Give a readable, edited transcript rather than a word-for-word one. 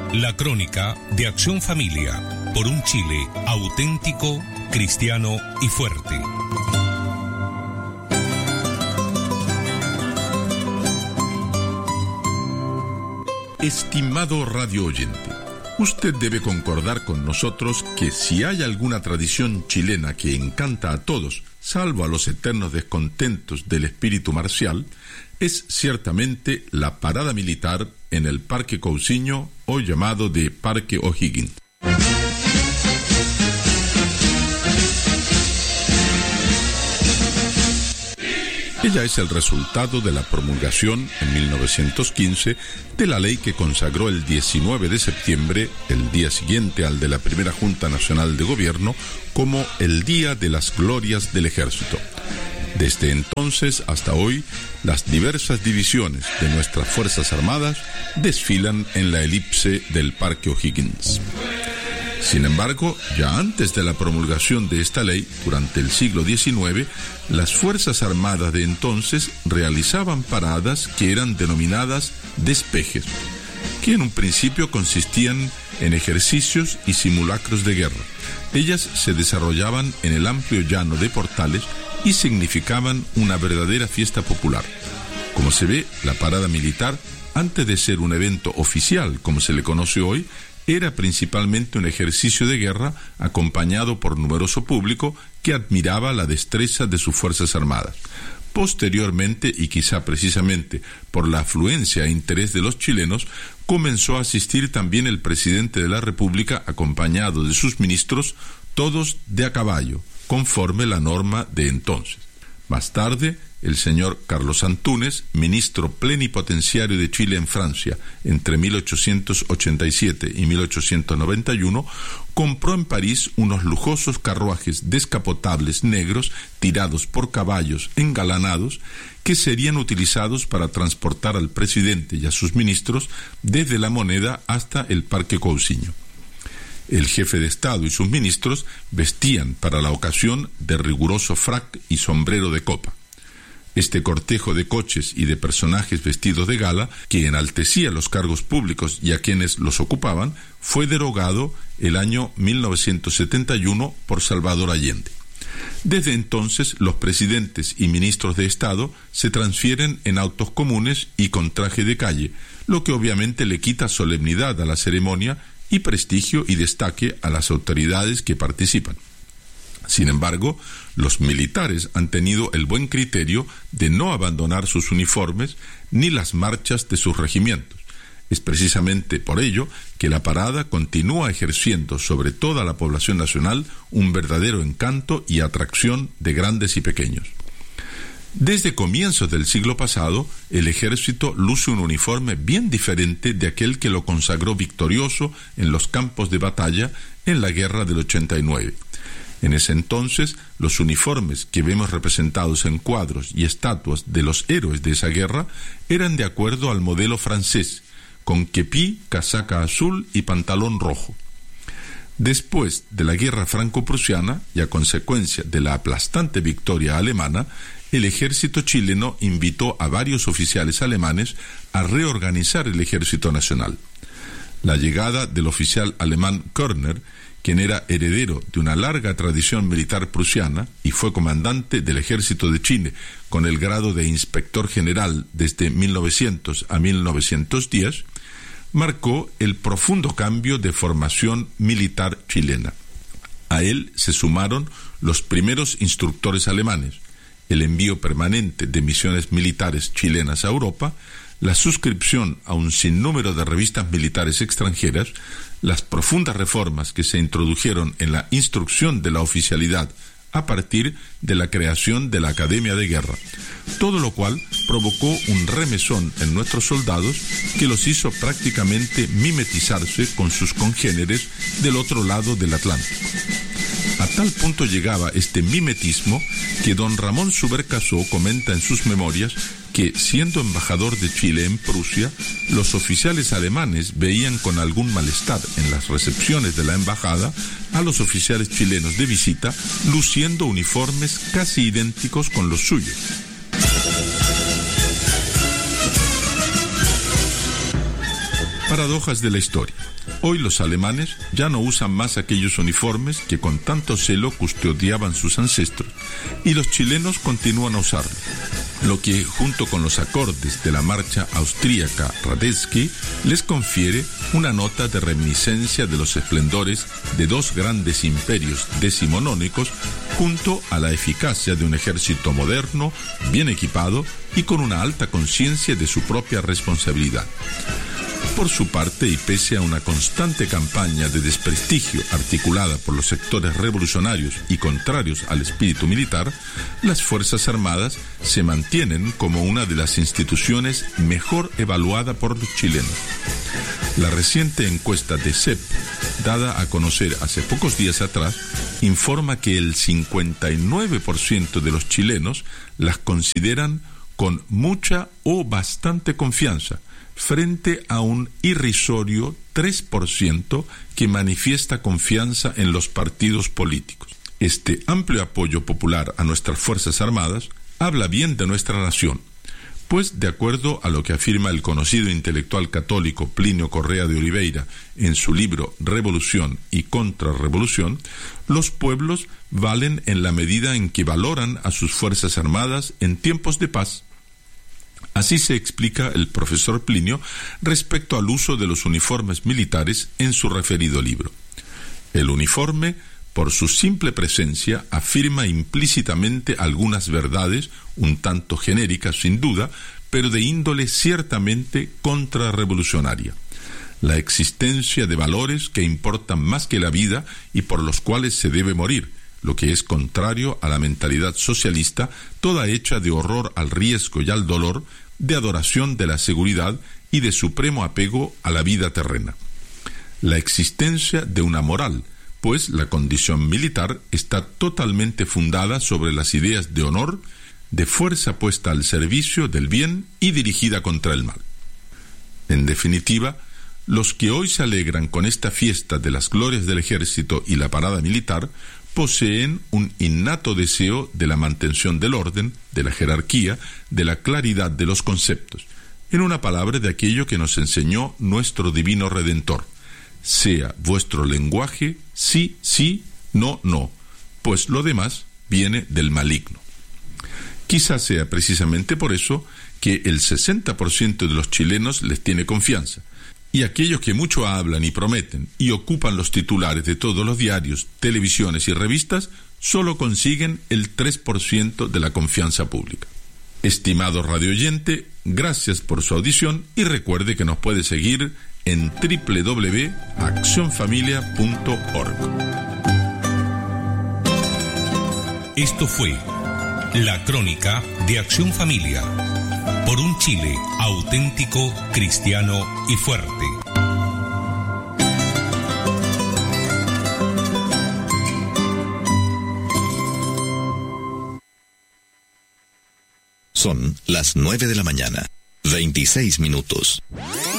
La crónica de Acción Familia por un Chile auténtico, cristiano y fuerte. Estimado radio oyente, usted debe concordar con nosotros que si hay alguna tradición chilena que encanta a todos, salvo a los eternos descontentos del espíritu marcial, es ciertamente la parada militar en el Parque Cousiño, hoy llamado de Parque O'Higgins. Ella es el resultado de la promulgación en 1915 de la ley que consagró el 19 de septiembre, el día siguiente al de la primera Junta Nacional de Gobierno, como el Día de las Glorias del Ejército. Desde entonces hasta hoy, las diversas divisiones de nuestras Fuerzas Armadas desfilan en la elipse del Parque O'Higgins. Sin embargo, ya antes de la promulgación de esta ley, durante el siglo XIX, las Fuerzas Armadas de entonces realizaban paradas que eran denominadas despejes, que en un principio consistían en ejercicios y simulacros de guerra. Ellas se desarrollaban en el amplio llano de Portales y significaban una verdadera fiesta popular. Como se ve, la parada militar, antes de ser un evento oficial, como se le conoce hoy, era principalmente un ejercicio de guerra acompañado por numeroso público que admiraba la destreza de sus Fuerzas Armadas. Posteriormente, y quizá precisamente por la afluencia e interés de los chilenos, comenzó a asistir también el presidente de la República acompañado de sus ministros, todos de a caballo, conforme la norma de entonces. Más tarde, el señor Carlos Antúnez, ministro plenipotenciario de Chile en Francia entre 1887 y 1891, compró en París unos lujosos carruajes descapotables negros tirados por caballos engalanados que serían utilizados para transportar al presidente y a sus ministros desde la Moneda hasta el Parque Cousiño. El jefe de Estado y sus ministros vestían para la ocasión de riguroso frac y sombrero de copa. Este cortejo de coches y de personajes vestidos de gala, que enaltecía los cargos públicos y a quienes los ocupaban, fue derogado el año 1971 por Salvador Allende. Desde entonces, los presidentes y ministros de Estado se transfieren en autos comunes y con traje de calle, lo que obviamente le quita solemnidad a la ceremonia y prestigio y destaque a las autoridades que participan. Sin embargo, los militares han tenido el buen criterio de no abandonar sus uniformes ni las marchas de sus regimientos. Es precisamente por ello que la parada continúa ejerciendo sobre toda la población nacional un verdadero encanto y atracción de grandes y pequeños. Desde comienzos del siglo pasado, el ejército luce un uniforme bien diferente de aquel que lo consagró victorioso en los campos de batalla en la guerra del 89. En ese entonces, los uniformes que vemos representados en cuadros y estatuas de los héroes de esa guerra eran de acuerdo al modelo francés, con kepí, casaca azul y pantalón rojo. Después de la guerra franco-prusiana y a consecuencia de la aplastante victoria alemana, el ejército chileno invitó a varios oficiales alemanes a reorganizar el ejército nacional. La llegada del oficial alemán Körner, quien era heredero de una larga tradición militar prusiana y fue comandante del ejército de Chile con el grado de inspector general desde 1900 a 1910, marcó el profundo cambio de formación militar chilena. A él se sumaron los primeros instructores alemanes, el envío permanente de misiones militares chilenas a Europa, la suscripción a un sinnúmero de revistas militares extranjeras, las profundas reformas que se introdujeron en la instrucción de la oficialidad a partir de la creación de la Academia de Guerra, todo lo cual provocó un remesón en nuestros soldados que los hizo prácticamente mimetizarse con sus congéneres del otro lado del Atlántico. A tal punto llegaba este mimetismo que don Ramón Subercaseaux comenta en sus memorias que, siendo embajador de Chile en Prusia, los oficiales alemanes veían con algún malestar en las recepciones de la embajada a los oficiales chilenos de visita luciendo uniformes casi idénticos con los suyos. Paradojas de la historia. Hoy los alemanes ya no usan más aquellos uniformes que con tanto celo custodiaban sus ancestros, y los chilenos continúan a usarlos, lo que, junto con los acordes de la marcha austríaca Radetzky, les confiere una nota de reminiscencia de los esplendores de dos grandes imperios decimonónicos, junto a la eficacia de un ejército moderno, bien equipado y con una alta conciencia de su propia responsabilidad. Por su parte, y pese a una constante campaña de desprestigio articulada por los sectores revolucionarios y contrarios al espíritu militar, las Fuerzas Armadas se mantienen como una de las instituciones mejor evaluada por los chilenos. La reciente encuesta de CEP, dada a conocer hace pocos días atrás, informa que el 59% de los chilenos las consideran con mucha o bastante confianza, frente a un irrisorio 3% que manifiesta confianza en los partidos políticos. Este amplio apoyo popular a nuestras Fuerzas Armadas habla bien de nuestra nación, pues de acuerdo a lo que afirma el conocido intelectual católico Plinio Correa de Oliveira en su libro Revolución y Contrarrevolución, los pueblos valen en la medida en que valoran a sus Fuerzas Armadas en tiempos de paz. Así se explica el profesor Plinio respecto al uso de los uniformes militares en su referido libro. El uniforme, por su simple presencia, afirma implícitamente algunas verdades, un tanto genéricas sin duda, pero de índole ciertamente contrarrevolucionaria. La existencia de valores que importan más que la vida y por los cuales se debe morir, lo que es contrario a la mentalidad socialista, toda hecha de horror al riesgo y al dolor, de adoración de la seguridad y de supremo apego a la vida terrena. La existencia de una moral, pues la condición militar está totalmente fundada sobre las ideas de honor, de fuerza puesta al servicio del bien y dirigida contra el mal. En definitiva, los que hoy se alegran con esta fiesta de las glorias del ejército y la parada militar poseen un innato deseo de la mantención del orden, de la jerarquía, de la claridad de los conceptos, en una palabra de aquello que nos enseñó nuestro divino Redentor: sea vuestro lenguaje sí, sí, no, no, pues lo demás viene del maligno. Quizás sea precisamente por eso que el 60% de los chilenos les tiene confianza, y aquellos que mucho hablan y prometen y ocupan los titulares de todos los diarios, televisiones y revistas, solo consiguen el 3% de la confianza pública. Estimado radioyente, gracias por su audición y recuerde que nos puede seguir en www.accionfamilia.org. Esto fue la crónica de Acción Familia, por un Chile auténtico, cristiano y fuerte. Son las 9 de la mañana, 26 minutos.